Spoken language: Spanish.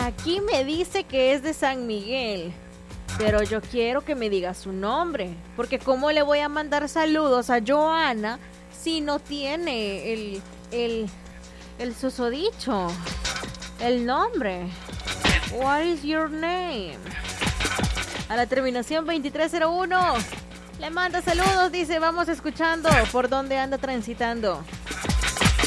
Aquí me dice que es de San Miguel, pero yo quiero que me diga su nombre, porque ¿cómo le voy a mandar saludos a Joana si no tiene el susodicho, el nombre? What is your name? A la terminación 2301 le manda saludos, dice, vamos escuchando por dónde anda transitando.